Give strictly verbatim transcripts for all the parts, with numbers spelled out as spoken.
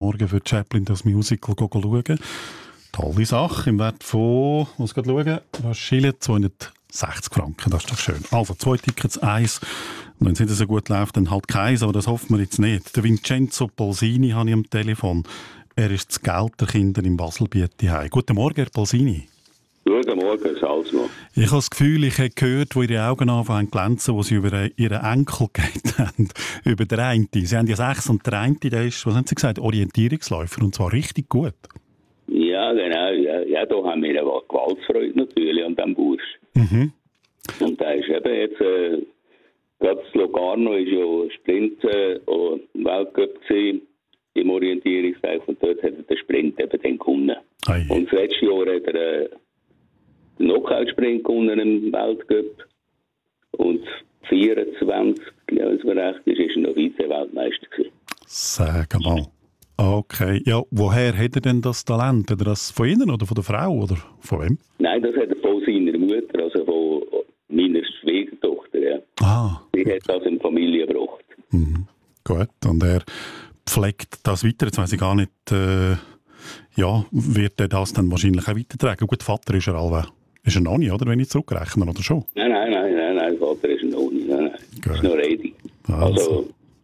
Morgen für Chaplin das Musical schauen. Tolle Sache, im Wert von, muss ich schauen, wahrscheinlich zweihundertsechzig Franken, das ist doch schön. Also zwei Tickets, eins, und wenn es nicht so gut läuft, dann halt keins, aber das hoffen wir jetzt nicht. Der Vincenzo Polsini habe ich am Telefon. Er ist das Gelterkinder im Baselbiet daheim. Guten Morgen, Herr Polsini. Guten Morgen, Salzmann. Ich habe das Gefühl, ich habe gehört, wo Ihre Augen anfangen zu glänzen, wo Sie über Ihren Enkel geredet haben, über den einen. Sie haben ja sechs und der eine, der ist, was haben Sie gesagt, Orientierungsläufer, und zwar richtig gut. Ja, genau. Ja, ja, da haben wir eine Gewaltsfreude natürlich an diesem Bursch. Mhm. Und da ist eben jetzt, äh, gerade das Locarno war ja Sprint äh, Weltcup gewesen, im Orientierungslauf, und dort hat er den Sprint eben dann gewonnen. Ei. Und das letzte Jahr hat er äh, den Knockout-Sprint gewonnen im Weltcup. Und vierundzwanzig, glaube ich, recht ist, ist er noch Vize-Weltmeister gewesen. Sag mal. Okay. Ja, woher hat er denn das Talent? Hat er das von Ihnen oder von der Frau oder von wem? Nein, das hat er von seiner Mutter, also von meiner Schwiegertochter. Ja. Ah. Sie hat das in die Familie gebracht. Mhm. Gut. Und er pflegt das weiter. Jetzt weiss ich gar nicht, äh, ja, wird er das dann wahrscheinlich auch weitertragen? Gut, Vater ist er alle, ist er noch nicht, oder? Wenn ich zurückrechne, oder schon? Nein, nein, nein, nein, nein, Vater ist noch nicht. Nein, nein. Gut. Ist noch ready. Also. Also,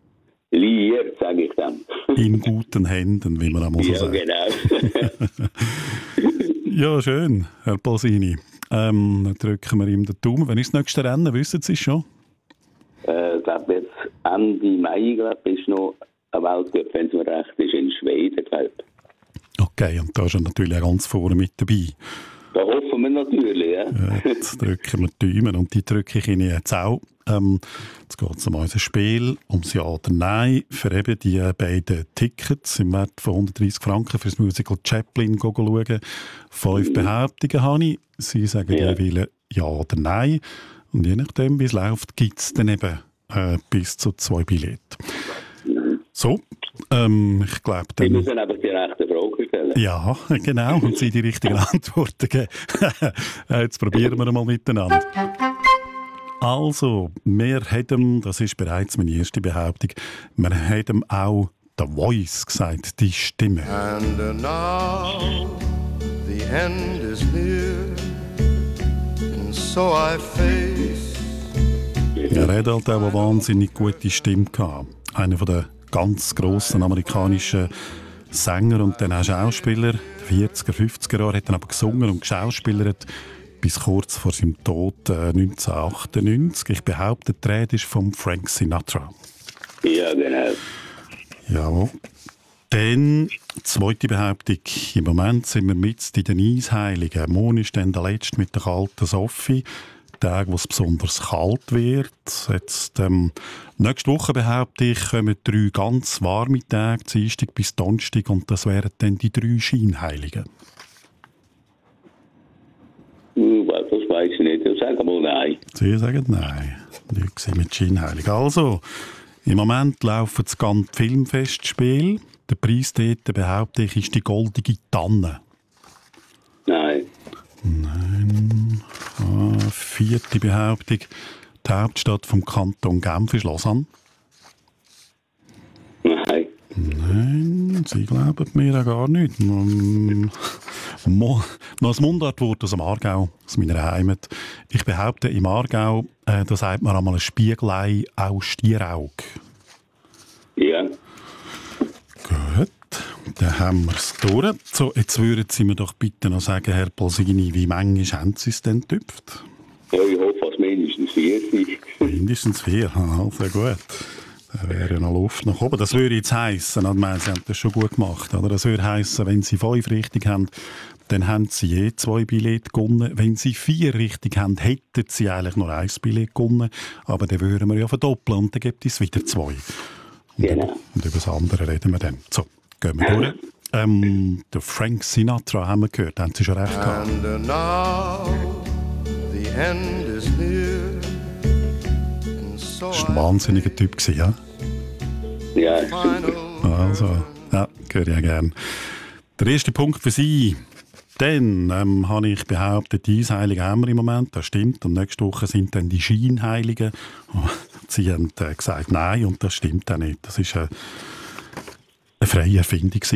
liiert, sage ich dann. In guten Händen, wie man einmal so Ja, sagt. genau. Ja, schön, Herr Polsini. Ähm, dann drücken wir ihm den Daumen. Wann ist das nächste Rennen? Wissen Sie es schon? äh, Ich glaube, jetzt Ende Mai, glaube ist noch ein Weltcup, wenn es mir recht ist, in Schweden, glaube ich. Okay, und da ist er natürlich auch ganz vorne mit dabei. Da hoffen wir natürlich, ja. Jetzt drücken wir die Daumen und die drücke ich Ihnen jetzt auch. Ähm, jetzt geht es um unser Spiel, ums Ja oder Nein, für eben die beiden Tickets im Wert von hundertdreissig Franken für das Musical Chaplin schauen. Fünf mhm. Behauptungen habe ich. Sie sagen Ja. jeweils Ja oder Nein. Und je nachdem, wie es läuft, gibt es dann eben äh, bis zu zwei Billette. Mhm. So, ähm, ich glaube Sie dann... müssen einfach die rechte Frage stellen. Ja, genau, und Sie die richtigen Antworten geben. Jetzt probieren wir mal miteinander. Also, wir haben, das ist bereits meine erste Behauptung, wir haben auch «The Voice» gesagt, die Stimme. And uh, now the end is near, and so I face. Er hat halt auch eine wahnsinnig gute Stimme gehabt. Einer der ganz grossen amerikanischen Sänger und dann auch Schauspieler. In den vierziger, fünfziger Jahren hat er aber gesungen und geschauspielert bis kurz vor seinem Tod äh, neunzehnhundertachtundneunzig. Ich behaupte, die Rede ist von Frank Sinatra. Ja, genau. Ja. Dann, zweite Behauptung. Im Moment sind wir mitten in den Eisheiligen. Morgen ist dann der letzte mit der kalten Sophie. Tag, wo es besonders kalt wird. Jetzt, ähm, nächste Woche, behaupte ich, kommen drei ganz warme Tage, Dienstag bis Donnerstag, und das wären dann die drei Scheinheiligen. Uh, das weiß ich nicht. Ich sage mal nein. Sie sagen nein. Leute sind mit Scheinheiligen. Also, im Moment laufen das ganze Filmfestspiel. Der Preis dort, behaupte ich, ist die goldige Tanne. Nein. Nein. Ah, vierte Behauptung. Die Hauptstadt vom Kanton Genf ist Lausanne. Nein. Nein, Sie glauben mir auch gar nicht. Mm, Mo, noch ein Mundartwort aus dem Aargau, aus meiner Heimat. Ich behaupte, im Aargau, äh, da sagt man einmal ein Spiegelei auch Stieraug. Ja. Gut, dann haben wir es durch. So, jetzt würden Sie mir doch bitte noch sagen, Herr Polsini, wie manchmal haben Sie es denn getüpft? Ja, ich hoffe, dass mindestens vier sind. Mindestens vier, ah, sehr gut. Da wäre ja noch Luft nach oben. Das würde jetzt heissen, ich meine, Sie haben das schon gut gemacht, oder? Das würde heissen, wenn Sie fünf richtig haben, dann haben Sie je zwei Billette gewonnen. Wenn Sie vier richtig haben, hätten Sie eigentlich nur ein Billett gewonnen. Aber dann würden wir ja verdoppeln und dann gibt es wieder zwei. Und, Genau. über, und über das andere reden wir dann. So, gehen wir durch. Ähm, der Frank Sinatra haben wir gehört, haben Sie schon recht gehabt. And uh, now the end is near, and so Das war ein wahnsinniger Typ, ja? Ja, I final Also, ja, höre ich auch gerne. Der erste Punkt für Sie. Dann ähm, habe ich behauptet, die Eisheiligen haben wir im Moment, das stimmt. Und nächste Woche sind dann die Scheinheiligen. Sie haben äh, gesagt, nein, und das stimmt auch nicht. Das ist eine, eine freie Erfindung.